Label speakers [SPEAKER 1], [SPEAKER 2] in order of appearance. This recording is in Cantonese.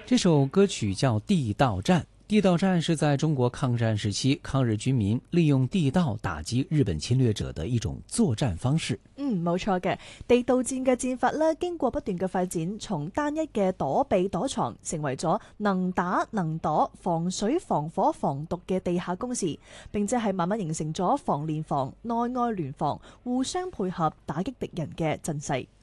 [SPEAKER 1] 这首歌曲叫《地道战》。地道战是在中國抗戰時期，抗日軍民利用地道打擊日本侵略者的一種作戰方式。
[SPEAKER 2] 冇錯嘅，地道戰嘅戰法呢，經過不斷嘅發展，從單一嘅躲避躲藏，成為咗能打能躲、防水防火防毒嘅地下工事，並且係慢慢形成咗防連防、內外聯防、互相配合打擊敵人嘅陣勢。